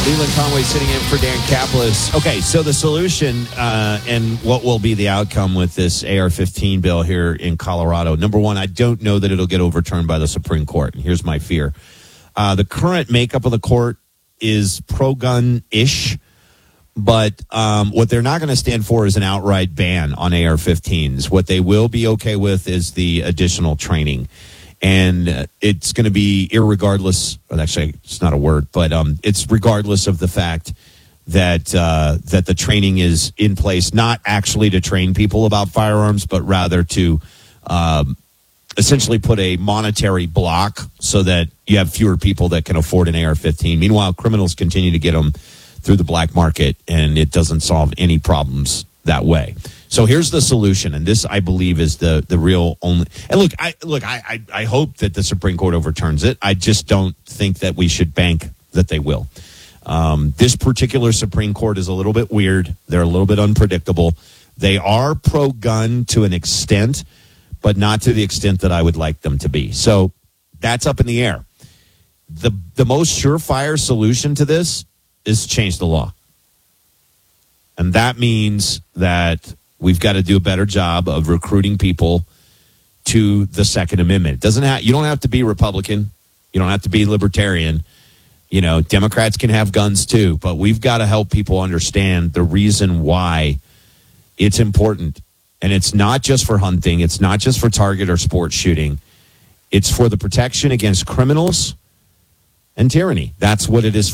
Leland Conway sitting in for Dan Kaplis. Okay, so the solution and what will be the outcome with this AR-15 bill here in Colorado. Number one, I don't know that it'll get overturned by the Supreme Court. And here's my fear. The current makeup of the court is pro-gun-ish, but what they're not going to stand for is an outright ban on AR-15s. What they will be okay with is the additional training. And it's going to be irregardless. Well, actually, it's not a word, but it's regardless of the fact that that the training is in place, not actually to train people about firearms, but rather to essentially put a monetary block so that you have fewer people that can afford an AR-15. Meanwhile, criminals continue to get them through the black market, and it doesn't solve any problems that way. So here's the solution, and this, I believe, is the real only. And look, I hope that the Supreme Court overturns it. I just don't think that we should bank that they will. This particular Supreme Court is a little bit weird. They're a little bit unpredictable. They are pro-gun to an extent, but not to the extent that I would like them to be. So that's up in the air. The most surefire solution to this is to change the law. And that means that we've got to do a better job of recruiting people to the Second Amendment. It doesn't you don't have to be Republican. You don't have to be libertarian. You know, Democrats can have guns too, but we've got to help people understand the reason why it's important. And it's not just for hunting. It's not just for target or sport shooting. It's for the protection against criminals and tyranny. That's what it is